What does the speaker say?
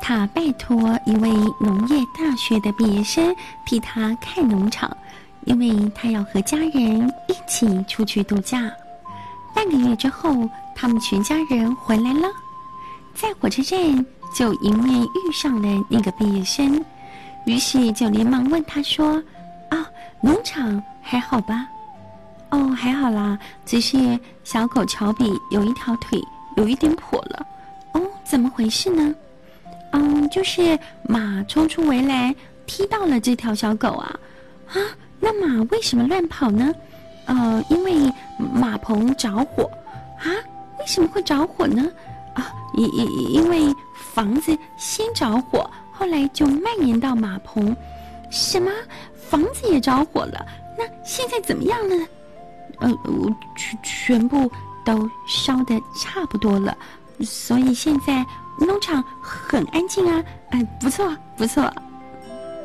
他拜托一位农业大学的毕业生替他看农场，因为他要和家人一起出去度假。半个月之后，他们全家人回来了，在火车站就迎面遇上了那个毕业生，于是就连忙问他说：“啊，农场还好吧？”“哦，还好啦，只是小狗乔比有一条腿有一点跛了。”“哦，怎么回事呢？”“就是马冲出围栏踢到了这条小狗啊。”“啊，那马为什么乱跑呢？”“因为马棚着火。”“啊，为什么会着火呢？”“啊，因为房子先着火，后来就蔓延到马棚。”“什么？房子也着火了？那现在怎么样了呢？”“全部都烧得差不多了，所以现在农场很安静啊。”“不错不错。”